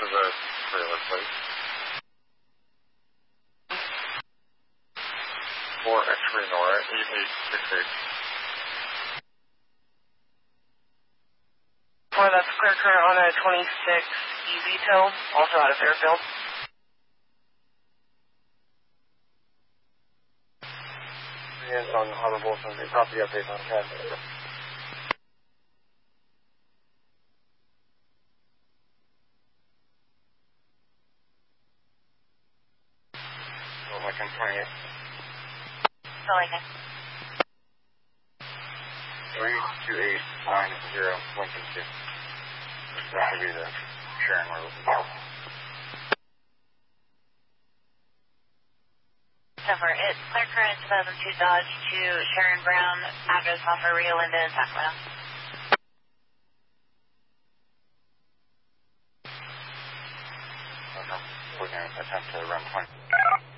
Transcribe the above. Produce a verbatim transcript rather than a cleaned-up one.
to the trailer, please. four X-ray Nora, eight eight six eight. four, that's clear current on a twenty-six Easy Tow, also out of Fairfield. Yes, on Harbor Bolton, the property updates on CAD. Oh, Lincoln twenty-eight. So Lincoln. three two eight nine zero, Lincoln two. That should be the Sharon we're looking for. Cover, it's clear current two thousand two Dodge to Sharon Brown, address off of Rio Linda, Sacramento. Okay, we're going to attempt to run twenty.